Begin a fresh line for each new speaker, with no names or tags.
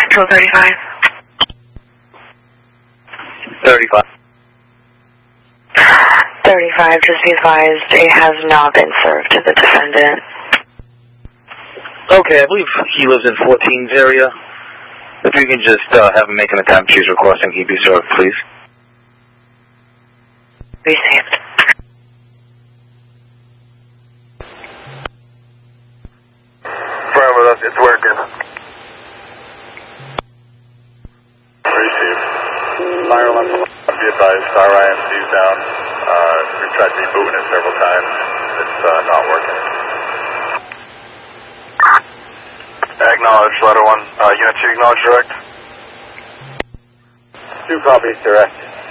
Control 35.
35.
35, just be advised, it has not been served to the defendant.
Okay, I believe he lives in 14's area. If you can just have him make an attempt, choose requesting he be served, please.
Received.
Affirmative, it's working. Received. Fire alarm, be advised, our IMC's down. We've tried rebooting it several times. It's not working. Acknowledge, letter 1. Unit 2, acknowledge direct.
2 copies direct.